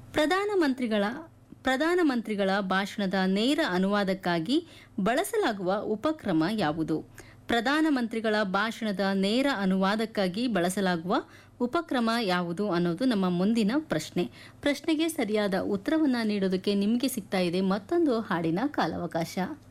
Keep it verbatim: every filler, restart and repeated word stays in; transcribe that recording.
ಪ್ರಧಾನಮಂತ್ರಿಗಳ ಪ್ರಧಾನಮಂತ್ರಿಗಳ ಭಾಷಣದ ನೇರ ಅನುವಾದಕ್ಕಾಗಿ ಬಳಸಲಾಗುವ ಉಪಕ್ರಮ ಯಾವುದು? ಪ್ರಧಾನಮಂತ್ರಿಗಳ ಭಾಷಣದ ನೇರ ಅನುವಾದಕ್ಕಾಗಿ ಬಳಸಲಾಗುವ ಉಪಕ್ರಮ ಯಾವುದು ಅನ್ನೋದು ನಮ್ಮ ಮುಂದಿನ ಪ್ರಶ್ನೆ. ಪ್ರಶ್ನೆಗೆ ಸರಿಯಾದ ಉತ್ತರವನ್ನು ನೀಡೋದಕ್ಕೆ ನಿಮಗೆ ಸಿಗ್ತಾ ಇದೆ ಮತ್ತೊಂದು ಹಾಡಿನ ಕಾಲಾವಕಾಶ.